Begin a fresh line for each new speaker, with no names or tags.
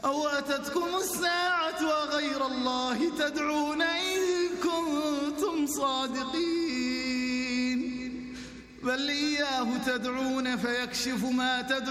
أو أتتكم الساعة وغير الله تدعون إن كنتم صادقين بل إياه تدعون فيكشف ما تدعون